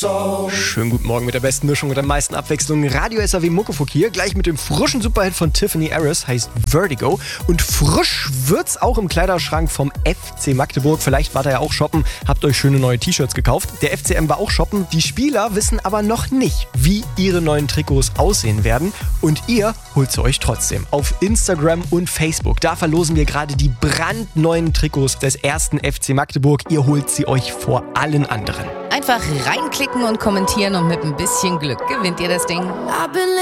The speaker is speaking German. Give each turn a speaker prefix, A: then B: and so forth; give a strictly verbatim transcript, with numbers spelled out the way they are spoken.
A: Schönen guten Morgen mit der besten Mischung und der meisten Abwechslung. Radio S R W Muckefuck hier, gleich mit dem frischen Superhit von Tiffany Harris, heißt Vertigo. Und frisch wird's auch im Kleiderschrank vom F C Magdeburg. Vielleicht wart ihr ja auch shoppen, habt euch schöne neue T-Shirts gekauft. Der F C M war auch shoppen. Die Spieler wissen aber noch nicht, wie ihre neuen Trikots aussehen werden. Und ihr holt sie euch trotzdem auf Instagram und Facebook. Da verlosen wir gerade die brandneuen Trikots des ersten F C Magdeburg. Ihr holt sie euch vor allen anderen.
B: Einfach reinklicken und kommentieren und mit ein bisschen Glück gewinnt ihr das Ding.